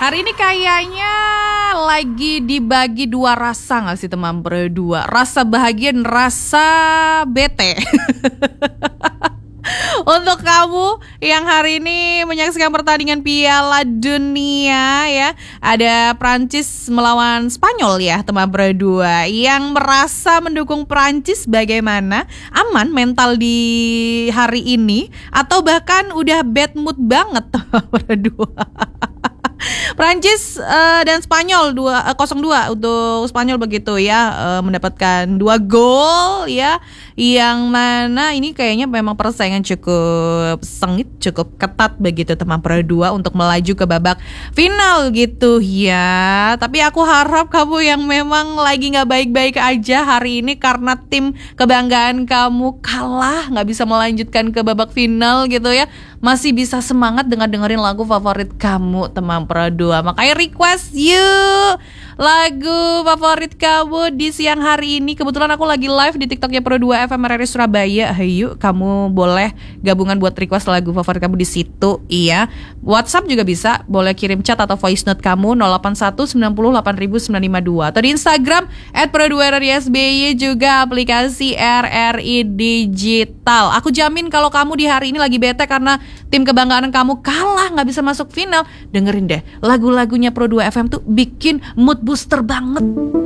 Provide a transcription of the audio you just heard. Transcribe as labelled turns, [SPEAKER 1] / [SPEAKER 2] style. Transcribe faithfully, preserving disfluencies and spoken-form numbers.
[SPEAKER 1] Hari ini kayaknya lagi dibagi dua rasa gak sih teman berdua? Rasa bahagia dan rasa bete. Untuk kamu yang hari ini menyaksikan pertandingan Piala Dunia ya, ada Prancis melawan Spanyol ya teman berdua. Yang merasa mendukung Prancis bagaimana? Aman mental di hari ini atau bahkan udah bad mood banget teman berdua? Prancis uh, dan Spanyol dua nol dua untuk Spanyol begitu ya, uh, mendapatkan dua gol ya, yang mana ini kayaknya memang persaingan cukup sengit, cukup ketat begitu teman berdua untuk melaju ke babak final gitu ya. Tapi aku harap kamu yang memang lagi nggak baik-baik aja hari ini karena tim kebanggaan kamu kalah, nggak bisa melanjutkan ke babak final gitu ya, masih bisa semangat dengan dengerin lagu favorit kamu teman berdua. Makanya request yuk lagu favorit kamu di siang hari ini. Kebetulan aku lagi live di TikToknya Pro dua F M R R I Surabaya. Ayo kamu boleh gabungan buat request lagu favorit kamu di situ. Iya, WhatsApp juga bisa, boleh kirim chat atau voice note kamu nol delapan satu sembilan nol delapan sembilan lima dua atau di Instagram at pro dua r r i s b y, juga aplikasi R R I Digital. Aku jamin kalau kamu di hari ini lagi bete karena tim kebanggaan kamu kalah, gak bisa masuk final, dengerin deh lagu-lagunya Pro dua F M tuh bikin mood booster banget.